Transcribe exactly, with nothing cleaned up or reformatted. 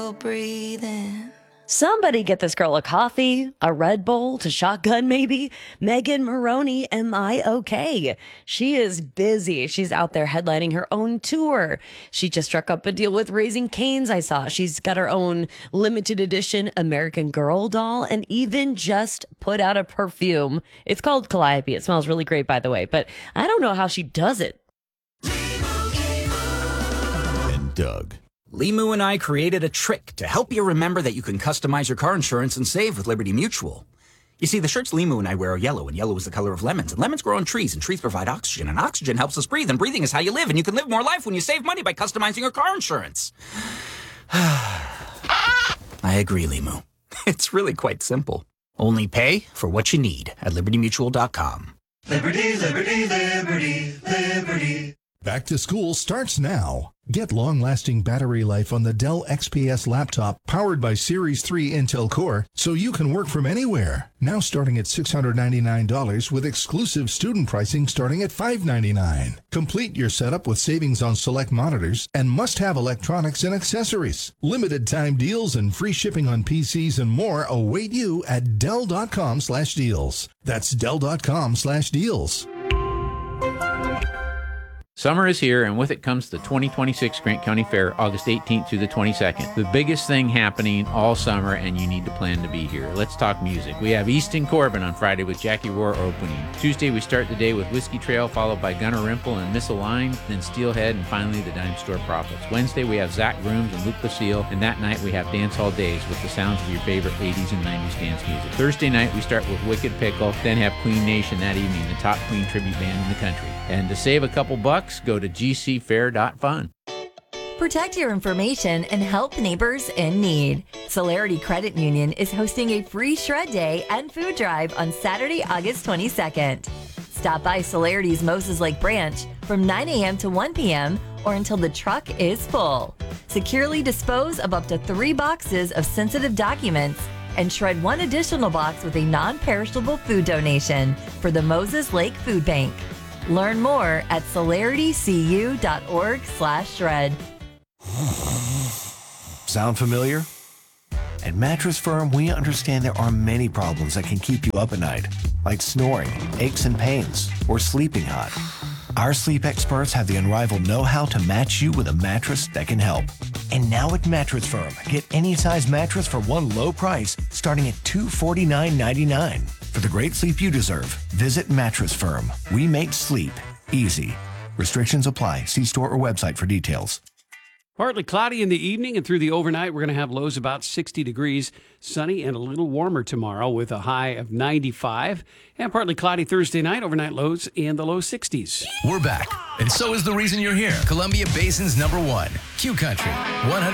Breathing. Somebody get this girl a coffee, a Red Bull to shotgun maybe. Megan Moroney, am I okay? She is busy. She's out there headlining her own tour. She just struck up a deal with Raising Cane's, I saw. She's got her own limited edition American Girl doll and even just put out a perfume. It's called Calliope. It smells really great, by the way, but I don't know how she does it. And Doug. Limu and I created a trick to help you remember that you can customize your car insurance and save with Liberty Mutual. You see, the shirts Limu and I wear are yellow, and yellow is the color of lemons. And lemons grow on trees, and trees provide oxygen, and oxygen helps us breathe, and breathing is how you live, and you can live more life when you save money by customizing your car insurance. I agree, Limu. It's really quite simple. Only pay for what you need at liberty mutual dot com. Liberty, liberty, liberty, liberty. Back to school starts now. Get long-lasting battery life on the Dell X P S laptop powered by Series three Intel Core so you can work from anywhere. Now starting at six hundred ninety-nine dollars with exclusive student pricing starting at five hundred ninety-nine dollars. Complete your setup with savings on select monitors and must-have electronics and accessories. Limited time deals and free shipping on P Cs and more await you at Dell dot com slash deals. That's Dell dot com slash deals. Summer is here, and with it comes the twenty twenty-six Grant County Fair, August eighteenth through the twenty-second. The biggest thing happening all summer, and you need to plan to be here. Let's talk music. We have Easton Corbin on Friday with Jackie Rohr opening. Tuesday, we start the day with Whiskey Trail, followed by Gunnar Rimple and Misaligned, then Steelhead, and finally the Dime Store Prophets. Wednesday, we have Zach Grooms and Luke Basile, and that night we have Dance Hall Days with the sounds of your favorite eighties and nineties dance music. Thursday night, we start with Wicked Pickle, then have Queen Nation that evening, the top Queen tribute band in the country. And to save a couple bucks, go to g c fair dot fun. Protect your information and help neighbors in need. Celerity Credit Union is hosting a free shred day and food drive on Saturday, August twenty-second. Stop by Celerity's Moses Lake branch from nine a.m. to one p.m. or until the truck is full. Securely dispose of up to three boxes of sensitive documents and shred one additional box with a non-perishable food donation for the Moses Lake Food Bank. Learn more at celerity c u dot org slash shred. Sound familiar? At Mattress Firm, we understand there are many problems that can keep you up at night, like snoring, aches and pains, or sleeping hot. Our sleep experts have the unrivaled know-how to match you with a mattress that can help. And now at Mattress Firm, get any size mattress for one low price starting at two hundred forty-nine ninety-nine. For the great sleep you deserve, visit Mattress Firm. We make sleep easy. Restrictions apply. See store or website for details. Partly cloudy in the evening and through the overnight. We're going to have lows about sixty degrees, sunny and a little warmer tomorrow with a high of ninety-five. And partly cloudy Thursday night, overnight lows in the low sixties. We're back, and so is the reason you're here. Columbia Basin's number one, Q Country, one hundred